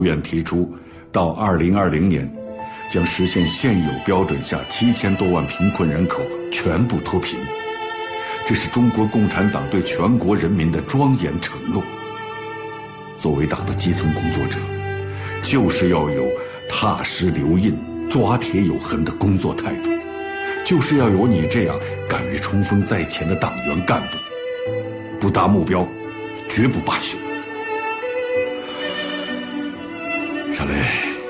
院提出，到2020年，将实现现有标准下7000多万贫困人口全部脱贫。这是中国共产党对全国人民的庄严承诺。作为党的基层工作者，就是要有踏实留印、抓铁有痕的工作态度，就是要有你这样敢于冲锋在前的党员干部，不达目标，绝不罢休。小雷，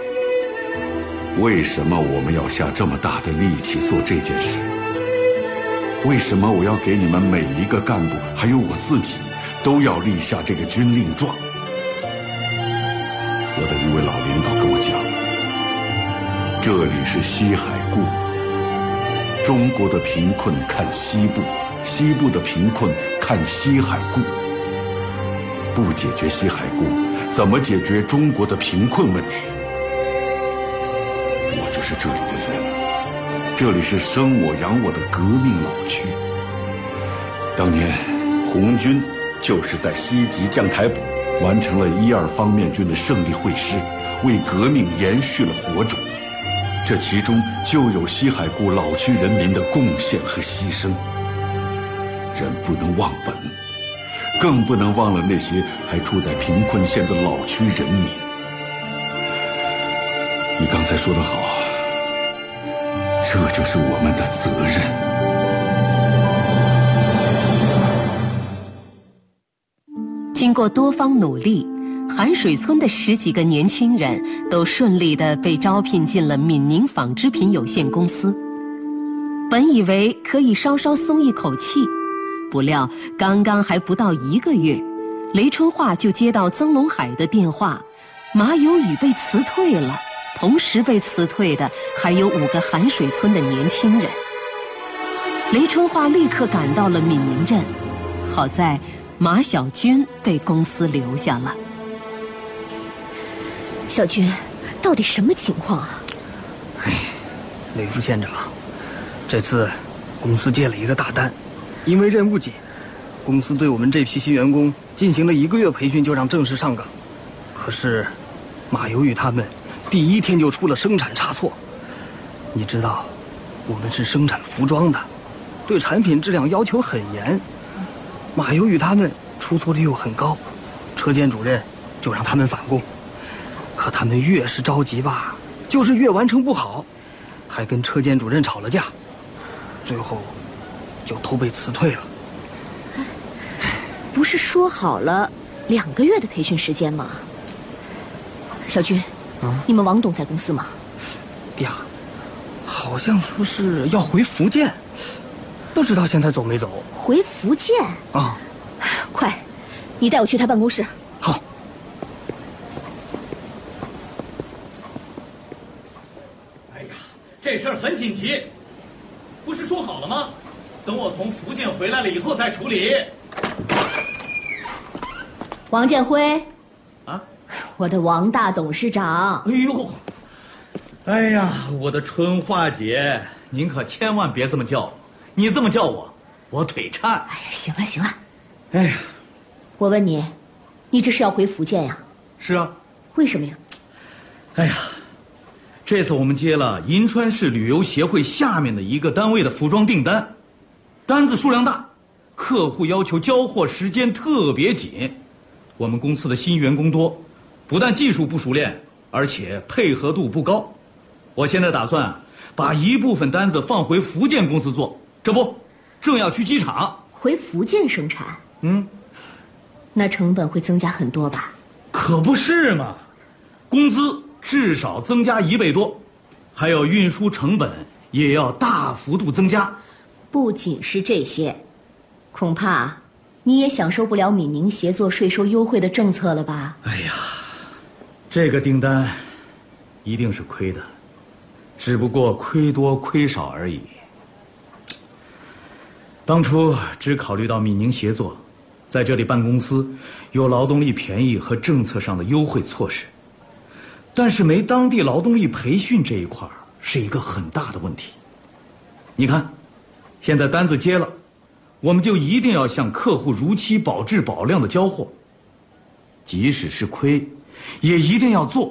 为什么我们要下这么大的力气做这件事？为什么我要给你们每一个干部，还有我自己，都要立下这个军令状？我的一位老领导跟我讲，这里是西海固，中国的贫困看西部，西部的贫困看西海固。不解决西海固，怎么解决中国的贫困问题？我就是这里的人，这里是生我养我的革命老区。当年红军就是在西吉将台堡完成了1、2方面军的胜利会师，为革命延续了火种。这其中就有西海固老区人民的贡献和牺牲。人不能忘本，更不能忘了那些还处在贫困线的老区人民。你刚才说得好，这就是我们的责任。 经过多方努力，韩水村的10几个年轻人都顺利地被招聘进了闽宁纺织品有限公司。本以为可以稍稍松一口气，不料刚刚还不到1个月，雷春化就接到曾龙海的电话，马有宇被辞退了，同时被辞退的还有5个韩水村的年轻人。雷春化立刻赶到了闽宁镇，好在马小军被公司留下了。 小军，到底什么情况啊？ 雷副县长，这次公司接了一个大单，因为任务紧，公司对我们这批新员工进行了1个月培训，就让正式上岗。可是马有宇他们第1天就出了生产差错。你知道，我们是生产服装的，对产品质量要求很严。马有宇他们出错率又很高，车间主任就让他们返工。可他们越是着急吧，就是越完成不好，还跟车间主任吵了架，最后就都被辞退了。 不是说好了2个月的培训时间吗？小军，你们王董在公司吗？ 呀，好像说是要回福建，不知道现在走没走。 回福建啊？ 快，你带我去他办公室。 好。 哎呀，这事儿很紧急，不是说好了吗？等我从福建回来了以后再处理。 王建辉， 啊， 我的王大董事长。 哎呦，哎呀，我的春花姐，您可千万别这么叫我，你这么叫我腿颤。 哎呀，行了行了。 哎呀， 我问你，你这是要回福建呀？ 是啊。 为什么呀？ 哎呀，这次我们接了银川市旅游协会下面的一个单位的服装订单，单子数量大，客户要求交货时间特别紧。我们公司的新员工多，不但技术不熟练，而且配合度不高。我现在打算把一部分单子放回福建公司做，这不正要去机场。 回福建生产？那成本会增加很多吧？ 可不是嘛，工资至少增加1倍多，还有运输成本也要大幅度增加。 不仅是这些，恐怕你也享受不了闽宁协作税收优惠的政策了吧？ 哎呀，这个订单一定是亏的，只不过亏多亏少而已。当初只考虑到闽宁协作在这里办公司有劳动力便宜和政策上的优惠措施，但是没当地劳动力培训这一块是一个很大的问题。你看，现在单子接了，我们就一定要向客户如期保质保量的交货，即使是亏， 也一定要做。